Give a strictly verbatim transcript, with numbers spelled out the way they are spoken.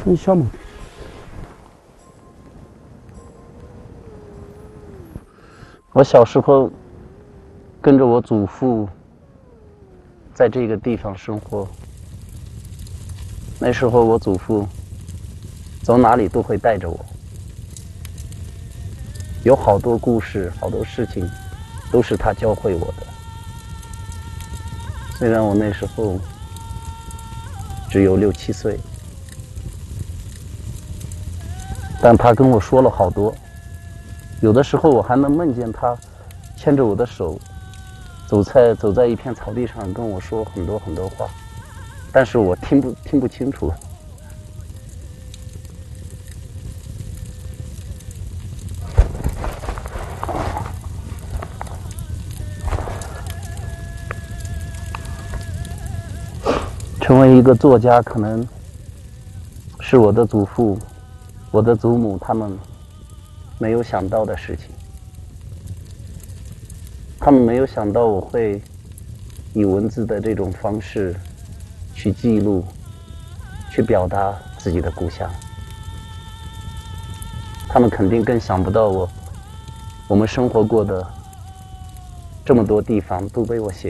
很小嘛。我小时候跟着我祖父在这个地方生活，那时候我祖父走哪里都会带着我，有好多故事，好多事情都是他教会我的。虽然我那时候只有六七岁，但他跟我说了好多。有的时候我还能梦见他牵着我的手，走在走在一片草地上，跟我说很多很多话，但是我听不听不清楚。成为一个作家，可能是我的祖父、我的祖母他们没有想到的事情。他们没有想到我会以文字的这种方式去记录、去表达自己的故乡。他们肯定更想不到我，我们生活过的这么多地方都被我写